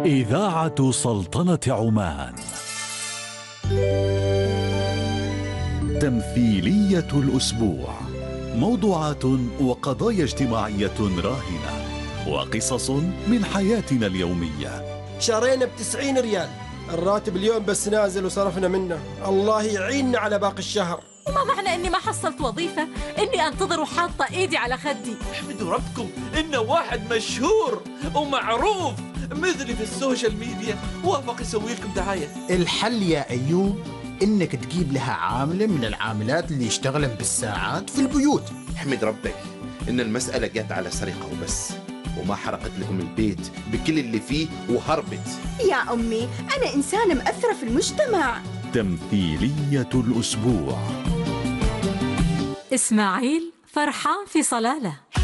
إذاعة سلطنة عمان. تمثيلية الأسبوع، موضوعات وقضايا اجتماعية راهنة وقصص من حياتنا اليومية. شارينا ب90 ريال، الراتب اليوم بس نازل وصرفنا منه، الله يعيننا على باقي الشهر. وما معنى اني ما حصلت وظيفة اني انتظر وحاطة ايدي على خدي؟ احمدوا ربكم انه واحد مشهور ومعروف مثلي في السوشيال ميديا وافق يسوي لكم دعاية. الحل يا أيوب إنك تجيب لها عاملة من العاملات اللي يشتغلن بالساعات في البيوت. احمد ربك إن المسألة جت على سرقة وبس، وما حرقت لكم البيت بكل اللي فيه وهربت. يا أمي أنا إنسانة مؤثرة في المجتمع. تمثيلية الأسبوع. إسماعيل فرحان في صلالة.